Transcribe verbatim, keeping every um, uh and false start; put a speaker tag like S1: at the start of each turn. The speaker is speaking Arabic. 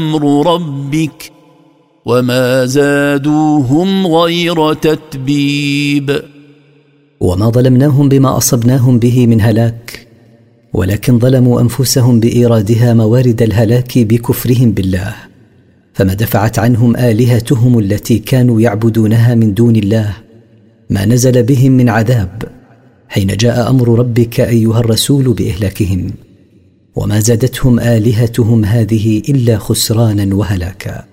S1: أمر ربك وما زادوهم غير تتبيب.
S2: وما ظلمناهم بما أصبناهم به من هلاك، ولكن ظلموا أنفسهم بإيرادها موارد الهلاك بكفرهم بالله، فما دفعت عنهم آلهتهم التي كانوا يعبدونها من دون الله ما نزل بهم من عذاب حين جاء أمر ربك أيها الرسول بإهلاكهم، وما زادتهم آلهتهم هذه إلا خسرانا وهلاكا.